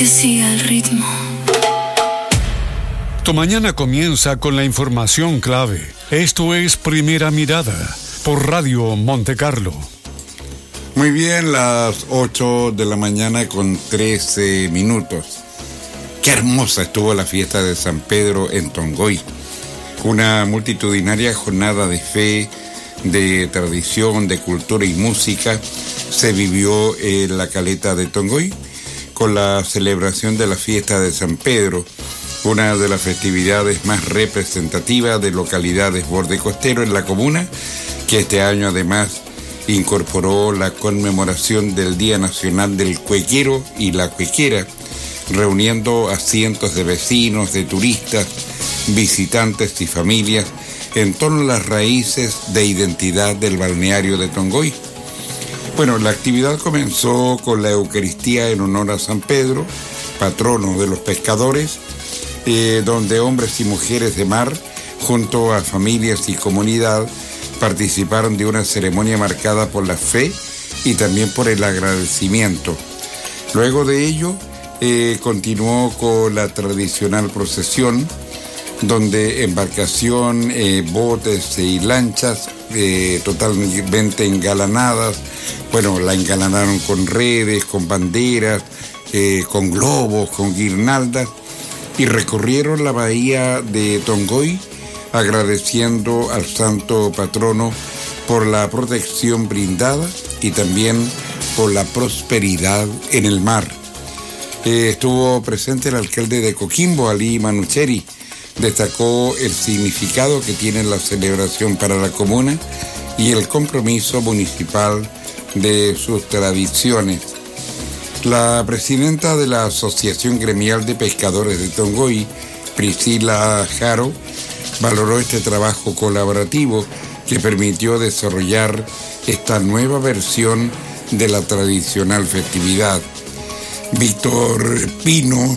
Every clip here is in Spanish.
que siga el ritmo. Tu mañana comienza con la información clave. Esto es Primera Mirada por Radio Monte Carlo. Muy bien, las 8 de la mañana con 13 minutos. Qué hermosa estuvo la fiesta de San Pedro en Tongoy. Una multitudinaria jornada de fe, de tradición, de cultura y música se vivió en la caleta de Tongoy con la celebración de la fiesta de San Pedro, una de las festividades más representativas de localidades borde costero en la comuna, que este año además incorporó la conmemoración del Día Nacional del Cuequero y la Cuequera, reuniendo a cientos de vecinos, de turistas, visitantes y familias en torno a las raíces de identidad del balneario de Tongoy. Bueno, la actividad comenzó con la Eucaristía en honor a San Pedro, patrono de los pescadores, donde hombres y mujeres de mar, junto a familias y comunidad, participaron de una ceremonia marcada por la fe y también por el agradecimiento. Luego de ello, continuó con la tradicional procesión, donde embarcación, botes y lanchas totalmente engalanadas, bueno, la engalanaron con redes, con banderas, con globos, con guirnaldas, y recorrieron la bahía de Tongoy agradeciendo al santo patrono por la protección brindada y también por la prosperidad en el mar. Estuvo presente el alcalde de Coquimbo, Ali Manucheri. Destacó el significado que tiene la celebración para la comuna y el compromiso municipal de sus tradiciones. La presidenta de la Asociación Gremial de Pescadores de Tongoy, Priscila Jaro, valoró este trabajo colaborativo que permitió desarrollar esta nueva versión de la tradicional festividad. Víctor Pino,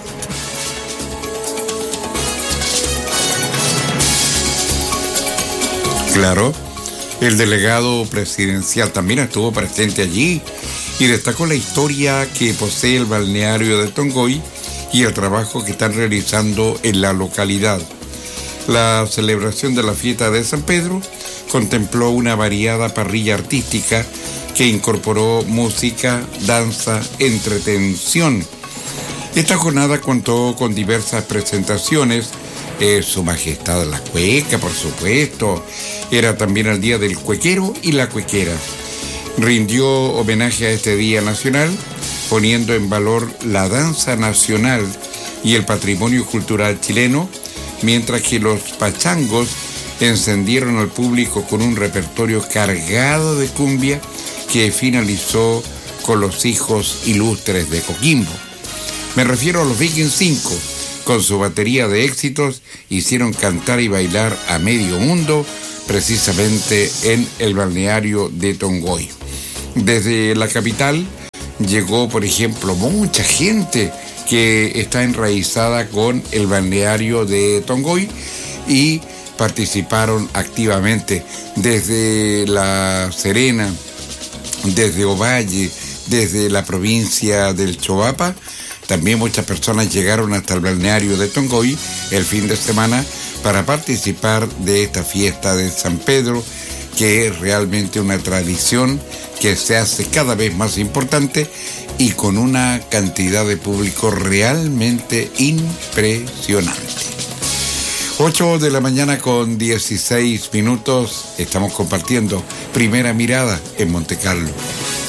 claro, el delegado presidencial también estuvo presente allí y destacó la historia que posee el balneario de Tongoy y el trabajo que están realizando en la localidad. La celebración de la fiesta de San Pedro contempló una variada parrilla artística que incorporó música, danza, entretención. Esta jornada contó con diversas presentaciones. Su Majestad la Cueca, por supuesto. Era también el Día del Cuequero y la Cuequera. Rindió homenaje a este Día Nacional, poniendo en valor la danza nacional y el patrimonio cultural chileno, mientras que los pachangos encendieron al público con un repertorio cargado de cumbia que finalizó con los hijos ilustres de Coquimbo. Me refiero a los Vikings 5, con su batería de éxitos, hicieron cantar y bailar a medio mundo, precisamente en el balneario de Tongoy. Desde la capital llegó, por ejemplo, mucha gente que está enraizada con el balneario de Tongoy y participaron activamente desde La Serena, desde Ovalle, desde la provincia del Choapa. También muchas personas llegaron hasta el balneario de Tongoy el fin de semana para participar de esta fiesta de San Pedro, que es realmente una tradición que se hace cada vez más importante y con una cantidad de público realmente impresionante. 8 de la mañana con 16 minutos, estamos compartiendo Primera Mirada en Monte Carlo.